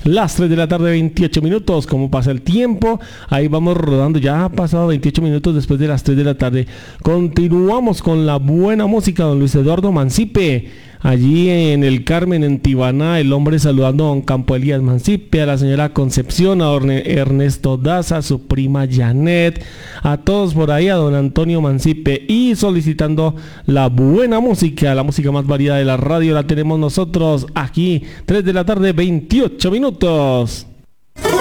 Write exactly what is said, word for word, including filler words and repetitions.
Las tres de la tarde, veintiocho minutos. ¿Cómo pasa el tiempo? Ahí vamos rodando. Ya ha pasado veintiocho minutos después de las tres de la tarde. Continuamos con la buena música. Don Luis Eduardo Mancipe. Allí en el Carmen, en Tibaná, el hombre saludando a don Campo Elías Mancipe, a la señora Concepción, a don Ernesto Daza, a su prima Janet, a todos por ahí, a don Antonio Mancipe, y solicitando la buena música, la música más variada de la radio, la tenemos nosotros aquí, tres de la tarde, veintiocho minutos.